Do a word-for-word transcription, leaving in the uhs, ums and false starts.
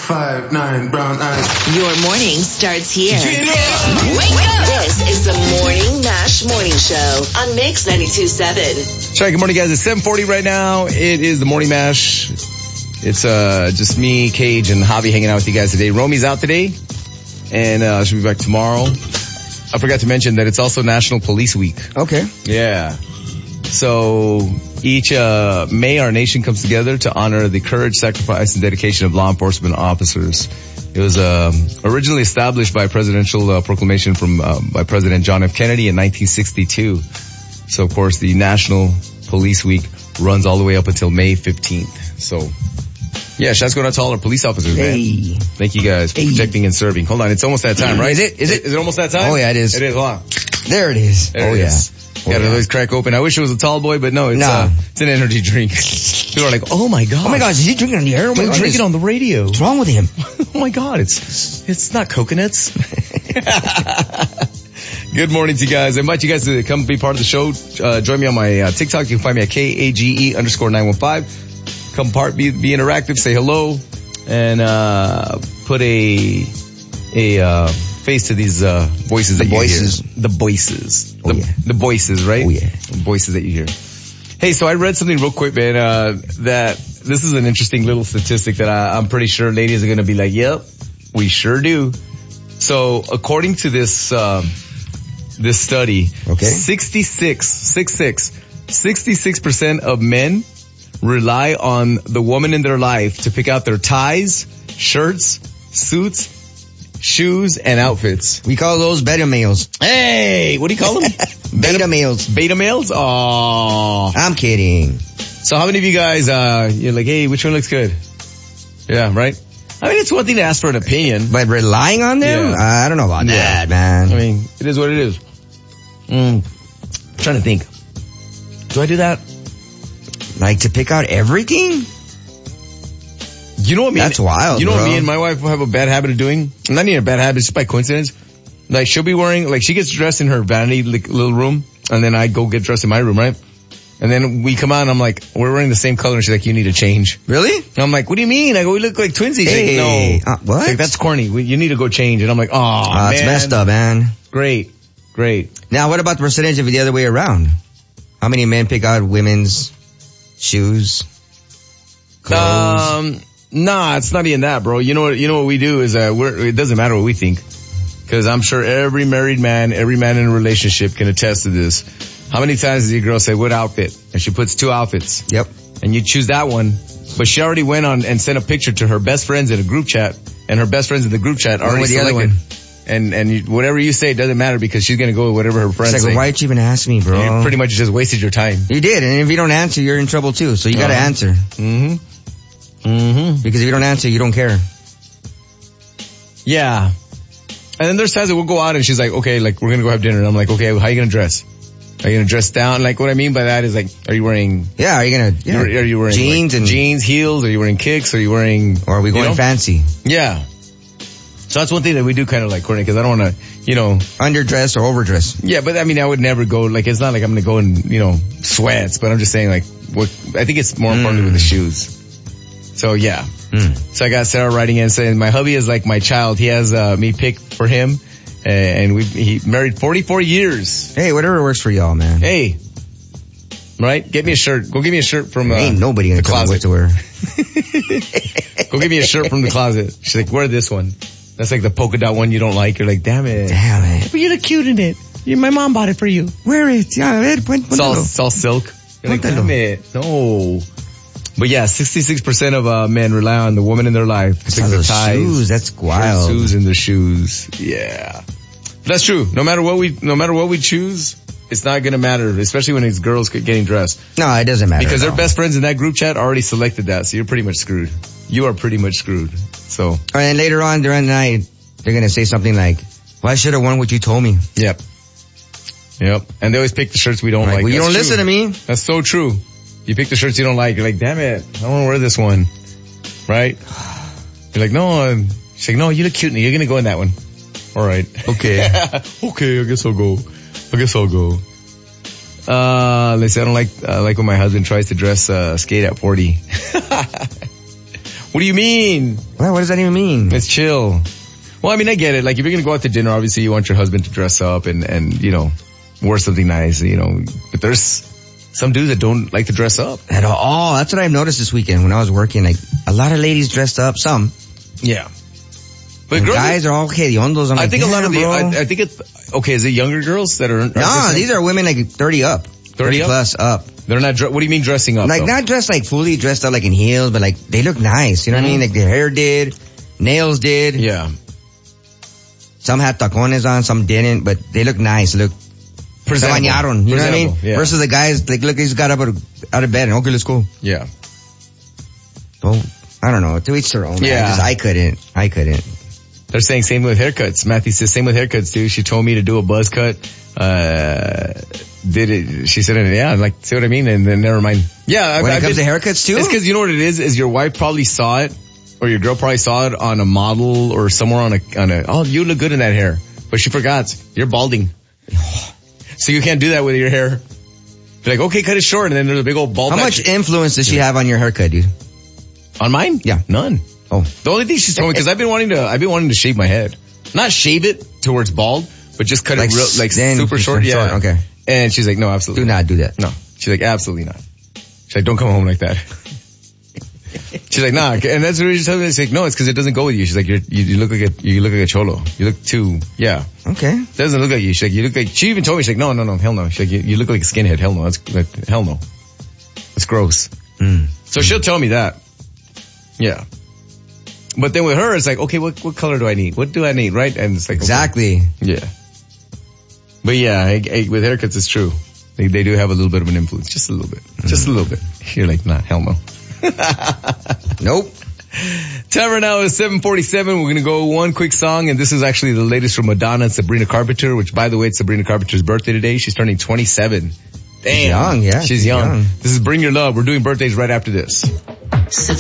five, nine, brown eyes. Your morning starts here. Wake up! This is the Morning Mash Morning Show on Mix ninety-two point seven. Sorry, good morning, guys. It's seven forty right now. It is the Morning Mash. It's uh just me, Cage, and Javi hanging out with you guys today. Romy's out today, and uh she'll be back tomorrow. I forgot to mention that it's also National Police Week. Okay. Yeah. So each uh May, our nation comes together to honor the courage, sacrifice, and dedication of law enforcement officers. It was um, originally established by a presidential uh, proclamation from uh, by President John F. Kennedy in nineteen sixty-two. So, of course, the National Police Week runs all the way up until May fifteenth. So, yeah, shouts going out to all our police officers, man. Hey. Thank you guys for Hey. protecting and serving. Hold on, it's almost that time, right? Is it? Is it? Is it almost that time? Oh, yeah, it is. It is, hold on. There it is. There oh, it yeah. is. Oh, Gotta yeah. always crack open. I wish it was a tall boy, but no, it's, Nah. uh, it's an energy drink. People are like, oh my god. Oh my gosh, is he drinking on the air? Oh my Don't God, drink is- it on the radio. What's wrong with him? Oh my god, it's, it's not coconuts. Good morning to you guys. I invite you guys to come be part of the show. Uh, join me on my uh, TikTok. You can find me at K A G E underscore nine one five. Come part, be, be interactive, say hello, and, uh, put a, a, uh, face to these, uh, voices The that voices. you hear. The voices. Oh, the, yeah. the voices, right? Oh, yeah. The voices that you hear. Hey, so I read something real quick, man, uh, that this is an interesting little statistic that I, I'm pretty sure ladies are going to be like, yep, we sure do. So according to this, um, this study, Okay. sixty-six, sixty-six, sixty-six percent of men rely on the woman in their life to pick out their ties, shirts, suits, shoes, and outfits. We call those beta males. Hey, what do you call them? Beta males. Beta males? Aww. I'm kidding. So how many of you guys, uh, you're like, hey, which one looks good? Yeah, right? I mean, it's one thing to ask for an opinion. But relying on them? Yeah. I don't know about Yeah. that, man. I mean, it is what it is. Mm. I'm trying to think. Do I do that? Like to pick out everything? You know what me? That's wild, You know bro. what me and my wife have a bad habit of doing? Not even a bad habit, it's just by coincidence. Like she'll be wearing, like she gets dressed in her vanity like, little room, and then I go get dressed in my room, right? And then we come out and I'm like, we're wearing the same color, and she's like, you need to change. Really? And I'm like, what do you mean? I go, we look like twinsies. She's Hey. like, no. Uh, what? She's like, that's corny. We, you need to go change. And I'm like, oh, Oh, man. it's messed up, man. Great. Great. Now, what about the percentage of it the other way around? How many men pick out women's shoes, clothes? Um, nah, it's not even that, bro. You know what, you know what we do is, uh, we're, it doesn't matter what we think. Cause I'm sure every married man, every man in a relationship can attest to this. How many times does your girl say, what outfit? And she puts two outfits. Yep. And you choose that one, but she already went on and sent a picture to her best friends in a group chat, and her best friends in the group chat Went already with the other selected. one. And, and you, whatever you say, it doesn't matter because she's gonna go with whatever her friends It's like, say. why'd you even ask me, bro? You pretty much just wasted your time. You did, and if you don't answer, you're in trouble too. So you gotta Uh-huh. answer. Mm-hmm. Mm-hmm. Because if you don't answer, you don't care. Yeah. And then there's times that we'll go out and she's like, okay, like we're gonna go have dinner. And I'm like, okay, how are you gonna dress? Are you gonna dress down? Like what I mean by that is like, are you wearing, Yeah, are you gonna, yeah. are you wearing jeans like, and, jeans, heels? Are you wearing kicks? Are you wearing, or are we you going know? fancy? Yeah. So that's one thing that we do kind of like, Courtney, because I don't want to, you know. Underdress or overdress? Yeah, but I mean, I would never go, like, it's not like I'm going to go in, you know, sweats, but I'm just saying, like, what, I think it's more important Mm. with the shoes. So, yeah. Mm. So I got Sarah writing in saying, my hubby is like my child. He has uh, me picked for him, uh, and we he married forty-four years. Hey, whatever works for y'all, man. Hey. Right? Get me a shirt. Go get me a shirt from uh, Ain't nobody gonna the tell me what closet. to wear. Go get me a shirt from the closet. She's like, wear this one. That's like the polka dot one you don't like. You're like, damn it. Damn it. But you look cute in it. You, my mom bought it for you. Wear it. Yeah, a ver, pon- It's all, póntelo. it's all silk. You're like, Póntelo. damn it. No. But yeah, sixty-six percent of uh, men rely on the woman in their life to pick Those their ties. shoes, that's wild. Shoes and the shoes. Yeah. But that's true. No matter what we, no matter what we choose, it's not gonna matter, especially when it's girls getting dressed. No, it doesn't matter. Because at their all. best friends in that group chat already selected that, so you're pretty much screwed. You are pretty much screwed. So. And then later on during the night, they're gonna say something like, well, I should have worn what you told me. Yep. Yep. And they always pick the shirts we don't Like, like. well, you That's don't listen true. to me. That's so true. You pick the shirts you don't like. You're like, damn it, I don't want to wear this one. Right? You're like, no, I'm, she's like, no, you look cute. You're going to go in that one. All right. Okay. Okay, I guess I'll go. I guess I'll go. Uh, let's say I don't like, uh, like when my husband tries to dress, uh, skate at forty. What do you mean? Well, what does that even mean? It's chill. Well, I mean, I get it. Like, if you're going to go out to dinner, obviously you want your husband to dress up and, and, you know, wear something nice, you know. But there's some dudes that don't like to dress up. At all. That's what I've noticed this weekend when I was working. Like, a lot of ladies dressed up, some. Yeah. But And girls, guys are all okay. The ondos, I'm I like, think a lot of the, bro. I, I think it's, okay, is it younger girls that are? are No, dressing? these are women like thirty up. thirty up? plus up. They're not, dre- what do you mean dressing up? Like, though? not dressed like fully dressed up like in heels, but like, they look nice. You know what I mean? Like, their hair did, nails did. Yeah. Some had tacones on, some didn't, but they look nice. Look, se Presentable. bañaron, you know what I mean? Presentable, yeah. Versus the guys, like, look, they just got up out of, out of bed and, okay, let's go. Yeah. Oh, I don't know. To each their own. Yeah. I, just, I couldn't. I couldn't. They're saying same with haircuts. Matthew says same with haircuts too. She told me to do a buzz cut. Uh, did it, she said, yeah, like, see what I mean? And then never mind. Yeah. When I, it comes been, to haircuts too? It's cause you know what it is, is your wife probably saw it, or your girl probably saw it on a model or somewhere on a, on a, oh, you look good in that hair. But she forgot. You're balding. So you can't do that with your hair. You're like, okay, cut it short, and then there's a big old bald How patch. much influence does she have on your haircut, dude? On mine? Yeah. None. Oh. The only thing she's told me, because I've been wanting to, I've been wanting to shave my head. Not shave it towards bald, but just cut Like it real, like then super just short. short, Yeah. okay. And she's like, no, absolutely. Do not do that. No. She's like, absolutely not. She's like, don't come home like that. She's like, nah. And that's what she's telling me. She's like, no, it's because it doesn't go with you. She's like, you're, you, you look like a, you look like a cholo. You look too, yeah. Okay. It doesn't look like you. She's like, you look like, she even told me, she's like, no, no, no, hell no. She's like, you, you look like a skinhead. Hell no. That's like, hell no. It's gross. Mm. So she'll tell me that. Yeah. But then with her, it's like, okay, what, what color do I need? What do I need, right? And it's like, okay. Exactly. Yeah. But yeah, I, I, with haircuts, it's true. They, they do have a little bit of an influence. Just a little bit. Mm. Just a little bit. You're like, nah, hell no. Nope. Time right now is seven forty-seven. We're going to go one quick song, and this is actually the latest from Madonna and Sabrina Carpenter, which, by the way, it's Sabrina Carpenter's birthday today. She's turning twenty-seven. Damn. She's young, yeah. She's young. young. This is Bring Your Love. We're doing birthdays right after this.